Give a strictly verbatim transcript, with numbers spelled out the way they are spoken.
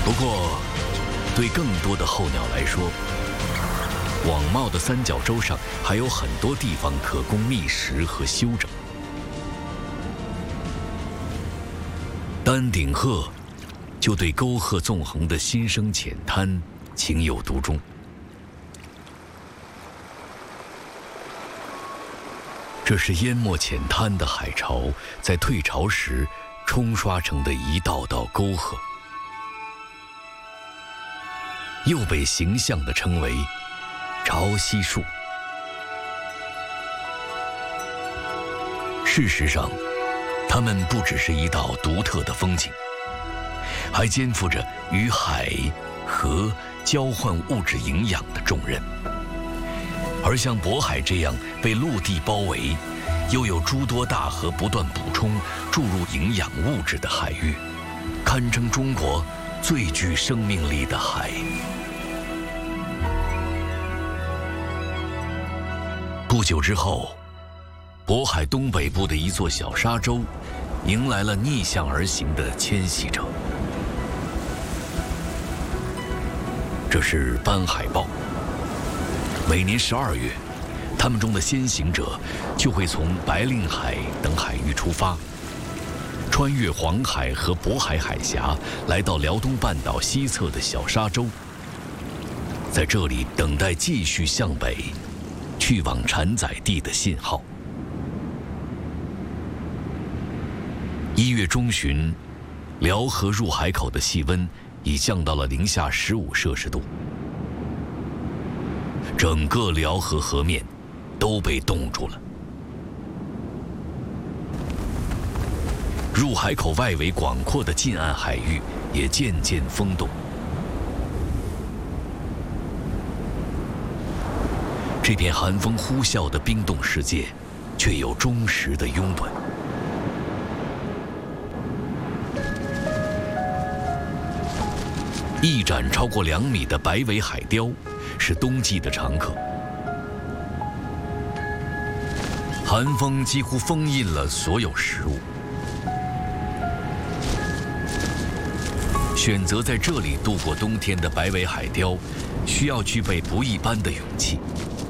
不过，对更多的候鸟来说，广袤的三角洲上还有很多地方可供觅食和休整。丹顶鹤就对沟壑纵横的新生浅滩情有独钟。这是淹没浅滩的海潮在退潮时冲刷成的一道道沟壑，又被形象地称为潮汐树。事实上，它们不只是一道独特的风景，还肩负着与海、河交换物质营养的重任。而像渤海这样被陆地包围，又有诸多大河不断补充注入营养物质的海域，堪称中国最具生命力的海。不久之后，渤海东北部的一座小沙洲迎来了逆向而行的迁徙者，这是斑海豹。每年十二月，他们中的先行者就会从白令海等海域出发，穿越黄海和渤海海峡，来到辽东半岛西侧的小沙洲，在这里等待继续向北去往产崽地的信号。一月中旬，辽河入海口的气温已降到了零下十五摄氏度，整个辽河河面都被冻住了。入海口外围广阔的近岸海域也渐渐封冻。这片寒风呼啸的冰冻世界，却有忠实的拥趸。一展超过两米的白尾海雕是冬季的常客。寒风几乎封印了所有食物，选择在这里度过冬天的白尾海雕，需要具备不一般的勇气。